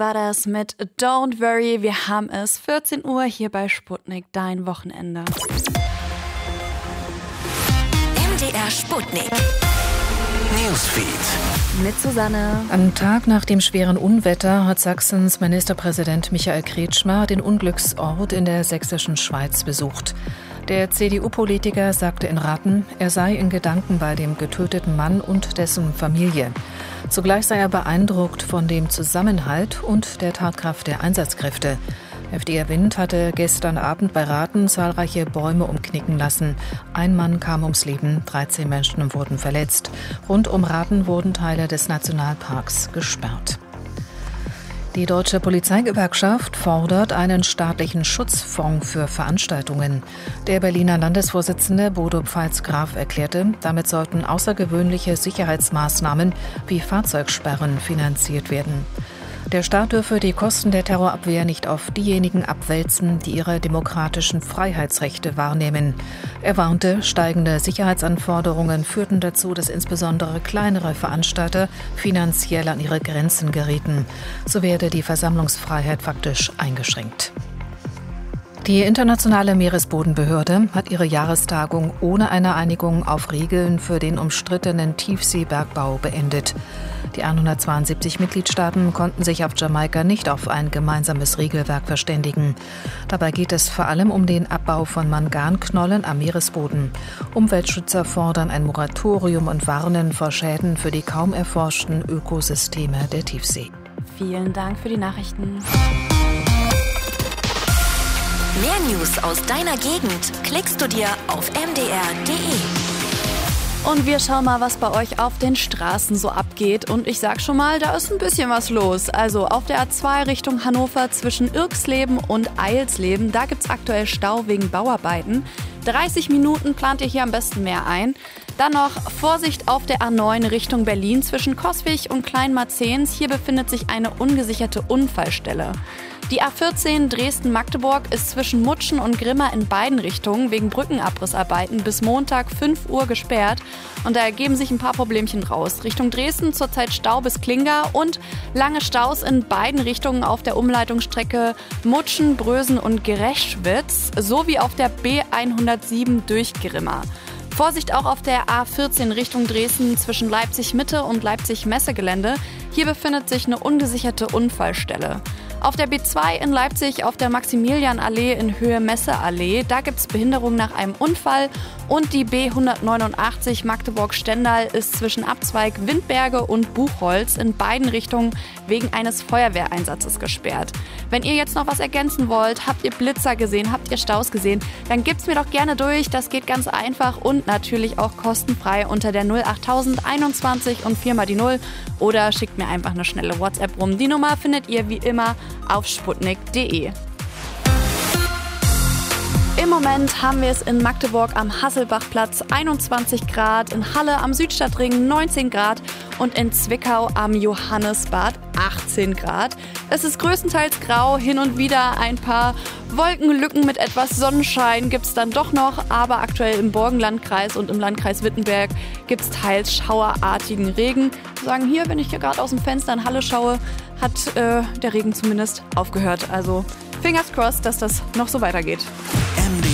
Butters mit Don't Worry. Wir haben es 14 Uhr hier bei Sputnik, dein Wochenende. MDR Sputnik Newsfeed mit Susanne. Am Tag nach dem schweren Unwetter hat Sachsens Ministerpräsident Michael Kretschmer den Unglücksort in der sächsischen Schweiz besucht. Der CDU-Politiker sagte in Rathen, er sei in Gedanken bei dem getöteten Mann und dessen Familie. Zugleich sei er beeindruckt von dem Zusammenhalt und der Tatkraft der Einsatzkräfte. Heftiger Wind hatte gestern Abend bei Rathen zahlreiche Bäume umknicken lassen. Ein Mann kam ums Leben, 13 Menschen wurden verletzt. Rund um Rathen wurden Teile des Nationalparks gesperrt. Die Deutsche Polizeigewerkschaft fordert einen staatlichen Schutzfonds für Veranstaltungen. Der Berliner Landesvorsitzende Bodo Pfalz-Graf erklärte, damit sollten außergewöhnliche Sicherheitsmaßnahmen wie Fahrzeugsperren finanziert werden. Der Staat dürfe die Kosten der Terrorabwehr nicht auf diejenigen abwälzen, die ihre demokratischen Freiheitsrechte wahrnehmen. Er warnte, steigende Sicherheitsanforderungen führten dazu, dass insbesondere kleinere Veranstalter finanziell an ihre Grenzen gerieten. So werde die Versammlungsfreiheit faktisch eingeschränkt. Die Internationale Meeresbodenbehörde hat ihre Jahrestagung ohne eine Einigung auf Regeln für den umstrittenen Tiefseebergbau beendet. Die 172 Mitgliedstaaten konnten sich auf Jamaika nicht auf ein gemeinsames Regelwerk verständigen. Dabei geht es vor allem um den Abbau von Manganknollen am Meeresboden. Umweltschützer fordern ein Moratorium und warnen vor Schäden für die kaum erforschten Ökosysteme der Tiefsee. Vielen Dank für die Nachrichten. Mehr News aus deiner Gegend klickst du dir auf mdr.de. Und wir schauen mal, was bei euch auf den Straßen so abgeht. Und ich sag schon mal, da ist ein bisschen was los. Also auf der A2 Richtung Hannover zwischen Irksleben und Eilsleben, da gibt's aktuell Stau wegen Bauarbeiten. 30 Minuten plant ihr hier am besten mehr ein. Dann noch Vorsicht auf der A9 Richtung Berlin zwischen Coswig und Kleinmarzens. Hier befindet sich eine ungesicherte Unfallstelle. Die A14 Dresden-Magdeburg ist zwischen Mutschen und Grimma in beiden Richtungen wegen Brückenabrissarbeiten bis Montag 5 Uhr gesperrt. Und da ergeben sich ein paar Problemchen raus. Richtung Dresden zurzeit Stau bis Klinga und lange Staus in beiden Richtungen auf der Umleitungsstrecke Mutschen, Brösen und Gereschwitz sowie auf der B107 durch Grimma. Vorsicht auch auf der A14 Richtung Dresden zwischen Leipzig-Mitte und Leipzig-Messegelände. Hier befindet sich eine ungesicherte Unfallstelle. Auf der B2 in Leipzig auf der Maximilianallee in Höhe Messeallee, da gibt es Behinderung nach einem Unfall. Und die B189 Magdeburg-Stendal ist zwischen Abzweig Windberge und Buchholz in beiden Richtungen wegen eines Feuerwehreinsatzes gesperrt. Wenn ihr jetzt noch was ergänzen wollt, habt ihr Blitzer gesehen, habt ihr Staus gesehen, dann gibt's mir doch gerne durch. Das geht ganz einfach und natürlich auch kostenfrei unter der 08000 21 und 4 mal die 0 oder schickt mir einfach eine schnelle WhatsApp rum. Die Nummer findet ihr wie immer auf sputnik.de. Im Moment haben wir es in Magdeburg am Hasselbachplatz 21 Grad, in Halle am Südstadtring 19 Grad und in Zwickau am Johannesbad 18 Grad. Es ist größtenteils grau, hin und wieder ein paar Wolkenlücken mit etwas Sonnenschein gibt es dann doch noch, aber aktuell im Burgenlandkreis und im Landkreis Wittenberg gibt es teils schauerartigen Regen. Wir sagen hier, wenn ich hier gerade aus dem Fenster in Halle schaue, hat der Regen zumindest aufgehört. Also fingers crossed, dass das noch so weitergeht.